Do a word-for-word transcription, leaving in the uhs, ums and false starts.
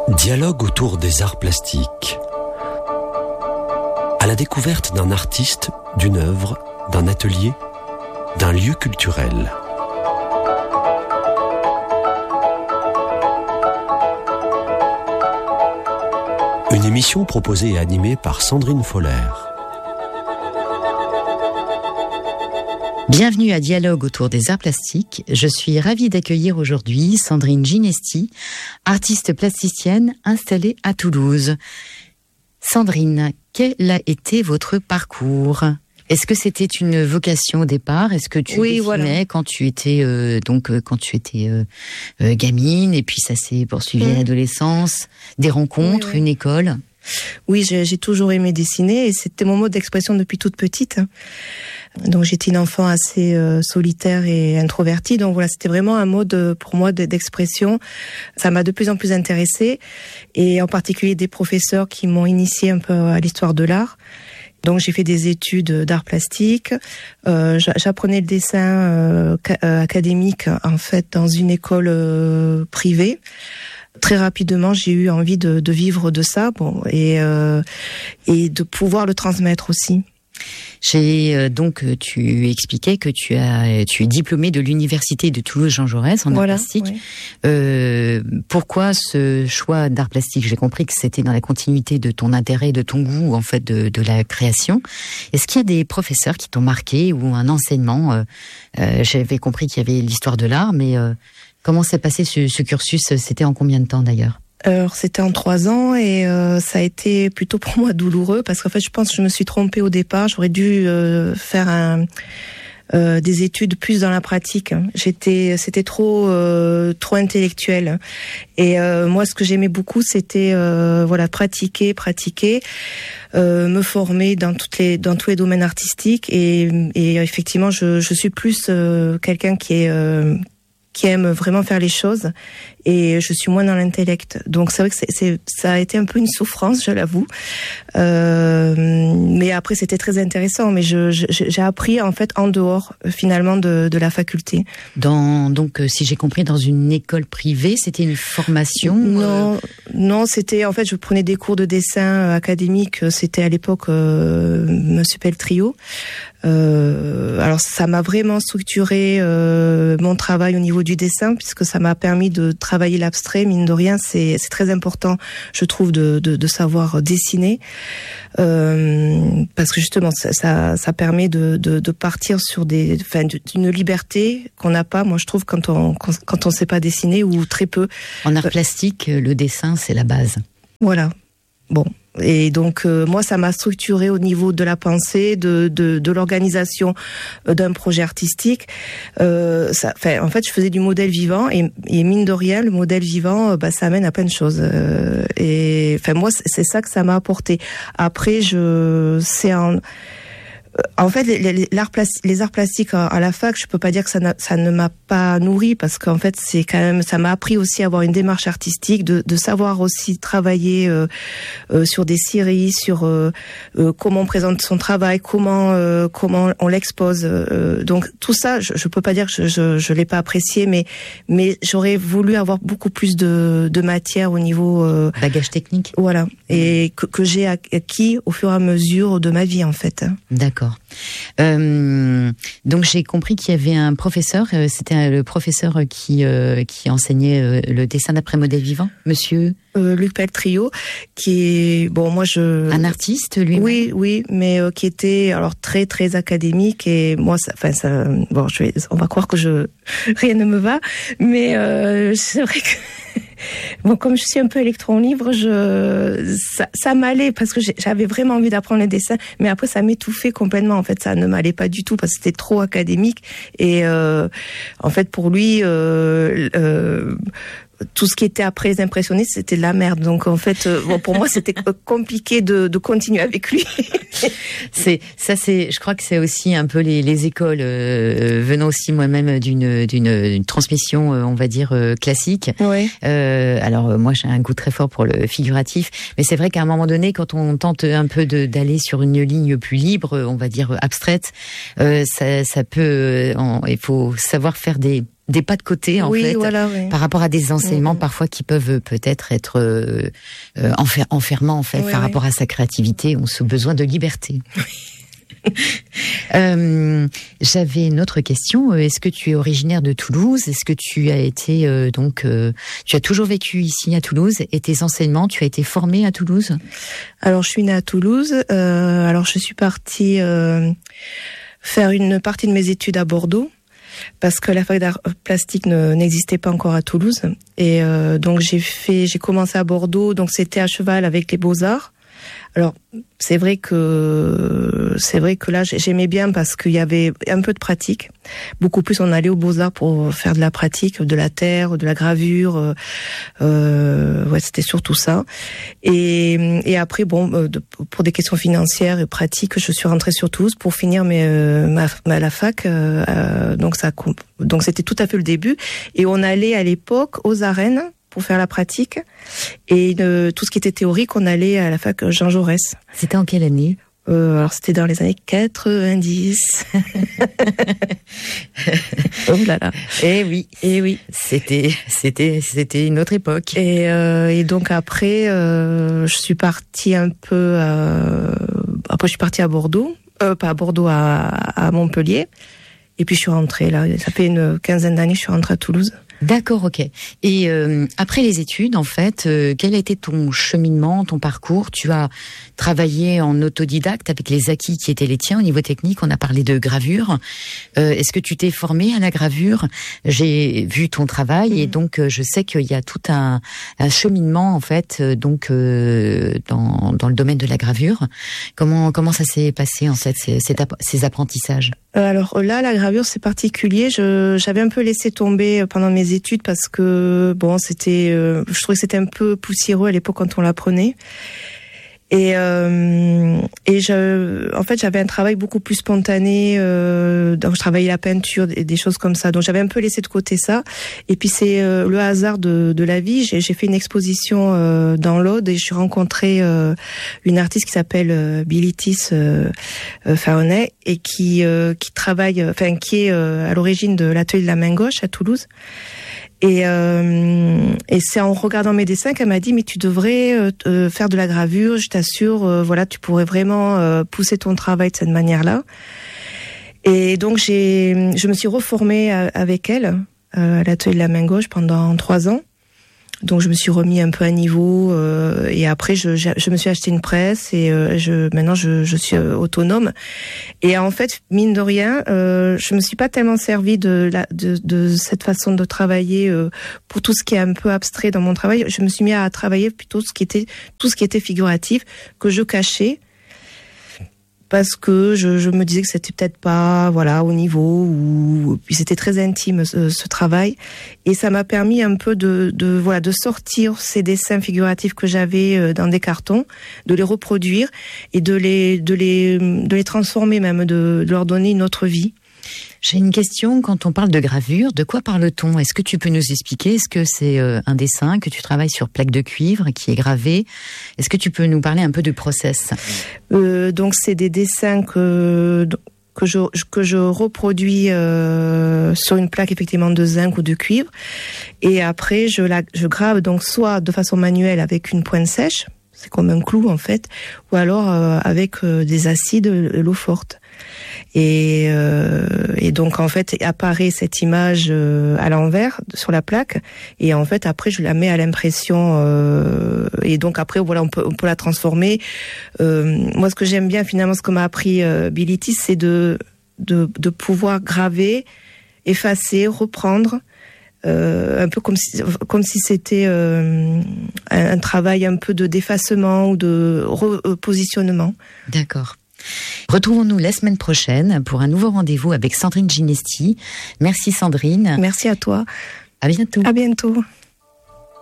Dialogue autour des arts plastiques. À la découverte d'un artiste, d'une œuvre, d'un atelier, d'un lieu culturel. Une émission proposée et animée par Sandrine Foller. Bienvenue à Dialogue autour des arts plastiques. Je suis ravie d'accueillir aujourd'hui Sandrine Ginesti, artiste plasticienne installée à Toulouse. Sandrine, quel a été votre parcours ? Est-ce que c'était une vocation au départ ? Est-ce que tu oui, dessinais voilà. quand tu étais euh, donc euh, quand tu étais euh, euh, gamine et puis ça s'est poursuivi mmh. à l'adolescence, des rencontres, oui, oui. une école ? Oui, j'ai, j'ai toujours aimé dessiner et c'était mon mode d'expression depuis toute petite. Donc j'étais une enfant assez euh, solitaire et introvertie. Donc voilà, c'était vraiment un mode pour moi d'expression. Ça m'a de plus en plus intéressée et en particulier des professeurs qui m'ont initiée un peu à l'histoire de l'art. Donc j'ai fait des études d'art plastique. Euh, j'apprenais le dessin euh, académique en fait dans une école euh, privée. Très rapidement, j'ai eu envie de, de vivre de ça, bon, et euh, et de pouvoir le transmettre aussi. J'ai euh, donc tu expliquais que tu as tu es diplômée de l'université de Toulouse Jean Jaurès en voilà, art plastique. Oui. Euh, pourquoi ce choix d'art plastique ? J'ai compris que c'était dans la continuité de ton intérêt, de ton goût en fait de, de la création. Est-ce qu'il y a des professeurs qui t'ont marqué ou un enseignement ? euh, euh, J'avais compris qu'il y avait l'histoire de l'art, mais euh, comment s'est passé ce, ce cursus ? C'était en combien de temps d'ailleurs ? Alors c'était en trois ans et euh, ça a été plutôt pour moi douloureux parce qu'en fait je pense que je me suis trompée au départ. J'aurais dû euh, faire un, euh, des études plus dans la pratique. J'étais, c'était trop euh, trop intellectuel. Et euh, moi ce que j'aimais beaucoup c'était euh, voilà pratiquer, pratiquer, euh, me former dans toutes les dans tous les domaines artistiques et, et effectivement je, je suis plus euh, quelqu'un qui est euh, qui aime vraiment faire les choses et je suis moins dans l'intellect. Donc c'est vrai que c'est, c'est, ça a été un peu une souffrance, je l'avoue. Euh, mais après c'était très intéressant. Mais je, je, j'ai appris en fait en dehors finalement de, de la faculté. Dans donc si j'ai compris dans une école privée, c'était une formation. Non, euh... non, c'était en fait je prenais des cours de dessin académique. C'était à l'époque euh, Monsieur Peltrio. Euh, alors ça m'a vraiment structuré euh, mon travail au niveau du dessin puisque ça m'a permis de travailler l'abstrait. Mine de rien, c'est, c'est très important, je trouve, de, de, de savoir dessiner euh, parce que justement ça, ça, ça permet de, de, de partir sur des, enfin, d'une liberté qu'on n'a pas. Moi, je trouve quand on quand, quand on sait pas dessiner ou très peu. En art plastique, le dessin c'est la base. Voilà. Bon. Et donc euh, moi ça m'a structuré au niveau de la pensée, de de, de l'organisation d'un projet artistique. Euh, ça, enfin, en fait je faisais du modèle vivant et, et mine de rien le modèle vivant, bah ça amène à plein de choses. Euh, et enfin moi c'est, c'est ça que ça m'a apporté. Après je c'est un En fait, les, les, l'art plastique, les arts plastiques à la fac, je peux pas dire que ça, ça ne m'a pas nourri parce qu'en fait, c'est quand même, ça m'a appris aussi à avoir une démarche artistique, de, de savoir aussi travailler euh, euh, sur des séries, sur euh, euh, comment on présente son travail, comment euh, comment on l'expose. Euh, donc tout ça, je, je peux pas dire que je, je, je l'ai pas apprécié, mais mais j'aurais voulu avoir beaucoup plus de, de matière au niveau euh, bagage technique. Voilà, et que, que j'ai acquis au fur et à mesure de ma vie en fait. D'accord. Euh, donc j'ai compris qu'il y avait un professeur, euh, c'était le professeur qui euh, qui enseignait euh, le dessin d'après modèle vivant, monsieur euh, Luc Peltrio, qui est bon, moi je un artiste lui. Oui, oui, mais euh, qui était alors très très académique et moi, ça, enfin ça, bon, je vais, on va croire que je rien ne me va, mais euh, c'est vrai que. Bon, comme je suis un peu électron libre, je ça, ça m'allait parce que j'avais vraiment envie d'apprendre le dessin, mais après ça m'étouffait complètement. En fait, ça ne m'allait pas du tout parce que c'était trop académique et euh, en fait pour lui. Euh, euh, tout ce qui était après les impressionnistes, c'était de la merde. Donc en fait, euh, bon, pour moi, c'était compliqué de, de continuer avec lui. c'est ça, c'est. Je crois que c'est aussi un peu les, les écoles euh, venant aussi moi-même d'une d'une une transmission, euh, on va dire euh, classique. Ouais. Euh, alors moi, j'ai un goût très fort pour le figuratif, mais c'est vrai qu'à un moment donné, quand on tente un peu de, d'aller sur une ligne plus libre, on va dire abstraite, euh, ça, ça peut. En, il faut savoir faire des des pas de côté en oui, fait, voilà, oui. par rapport à des enseignements mmh. parfois qui peuvent peut-être être euh, euh, enfer- enfermants en fait, oui, par oui. rapport à sa créativité, on a besoin de liberté. euh, j'avais une autre question. Est-ce que tu es originaire de Toulouse? Est-ce que tu as été euh, donc euh, tu as toujours vécu ici à Toulouse et tes enseignements, tu as été formée à Toulouse? Alors je suis née à Toulouse. Euh, alors je suis partie euh, faire une partie de mes études à Bordeaux parce que la fac d'art plastique ne, n'existait pas encore à Toulouse. Et euh, donc j'ai fait, j'ai commencé à Bordeaux. Donc c'était à cheval avec les Beaux-Arts. Alors c'est vrai que c'est vrai que là j'aimais bien parce qu'il y avait un peu de pratique. Beaucoup plus on allait aux Beaux-Arts pour faire de la pratique, de la terre, de la gravure. Euh, ouais, c'était surtout ça. Et, et après bon, de, pour des questions financières et pratiques, je suis rentrée sur Toulouse pour finir mes, ma, ma la fac. Euh, donc ça, donc c'était tout à fait le début. Et on allait à l'époque aux arènes pour faire la pratique, et euh, tout ce qui était théorique, on allait à la fac Jean Jaurès. C'était en quelle année? euh, Alors c'était dans les années quatre-vingt-dix. Oh là là. Eh oui, et oui, c'était c'était c'était une autre époque. Et, euh, et donc après, euh, je suis partie un peu. Euh, après, je suis partie à Bordeaux, euh, pas à Bordeaux, à, à Montpellier. Et puis je suis rentrée là. Ça fait une quinzaine d'années que je suis rentrée à Toulouse. D'accord, ok. Et euh, après les études, en fait, euh, quel a été ton cheminement, ton parcours? Tu as travaillé en autodidacte avec les acquis qui étaient les tiens au niveau technique. On a parlé de gravure. Euh, est-ce que tu t'es formé à la gravure? J'ai vu ton travail mmh. et donc euh, je sais qu'il y a tout un, un cheminement en fait, euh, donc euh, dans dans le domaine de la gravure. Comment comment ça s'est passé en fait ces, ces, ces apprentissages? Alors là, la gravure, c'est particulier. Je, j'avais un peu laissé tomber pendant mes études parce que bon, c'était, euh, je trouvais que c'était un peu poussiéreux à l'époque quand on l'apprenait. Et euh, et je, en fait, j'avais un travail beaucoup plus spontané. Euh, donc, je travaillais la peinture et des choses comme ça. Donc, j'avais un peu laissé de côté ça. Et puis, c'est euh, le hasard de, de la vie. J'ai, j'ai fait une exposition euh, dans l'Aude et j'ai rencontré euh, une artiste qui s'appelle euh, Bilitis euh, euh, Faonnet et qui euh, qui travaille, enfin, qui est euh, à l'origine de l'atelier de la main gauche à Toulouse. Et, euh, et c'est en regardant mes dessins qu'elle m'a dit mais tu devrais euh, faire de la gravure, je t'assure, euh, voilà, tu pourrais vraiment euh, pousser ton travail de cette manière-là. Et donc j'ai, je me suis reformée avec elle euh, à l'atelier de la main gauche pendant trois ans. Donc je me suis remis un peu à niveau euh, et après je, je je me suis acheté une presse et euh, je maintenant je je suis euh, autonome et en fait mine de rien euh, je me suis pas tellement servi de la de de cette façon de travailler euh, pour tout ce qui est un peu abstrait dans mon travail. Je me suis mis à travailler plutôt ce qui était tout ce qui était figuratif que je cachais parce que je, je me disais que c'était peut-être pas voilà au niveau ou puis c'était très intime ce, ce travail et ça m'a permis un peu de, de voilà de sortir ces dessins figuratifs que j'avais dans des cartons, de les reproduire et de les de les de les transformer même de, de leur donner une autre vie. J'ai une question, quand on parle de gravure, de quoi parle-t-on? Est-ce que tu peux nous expliquer? Est-ce que c'est euh, un dessin que tu travailles sur plaque de cuivre qui est gravé? Est-ce que tu peux nous parler un peu du process? euh, Donc c'est des dessins que que je que je reproduis euh, sur une plaque effectivement de zinc ou de cuivre et après je la je grave donc soit de façon manuelle avec une pointe sèche, c'est comme un clou en fait, ou alors euh, avec euh, des acides, l'eau forte. Et, euh, et donc en fait apparaît cette image euh, à l'envers sur la plaque et en fait après je la mets à l'impression euh, et donc après voilà on peut on peut la transformer. Euh, moi ce que j'aime bien finalement ce que m'a appris euh, Bilitis c'est de de de pouvoir graver, effacer, reprendre. Euh, un peu comme si comme si c'était euh, un, un travail un peu de d'effacement ou de repositionnement. D'accord. Retrouvons-nous la semaine prochaine pour un nouveau rendez-vous avec Sandrine Ginesti. Merci Sandrine. Merci à toi. À bientôt. À bientôt.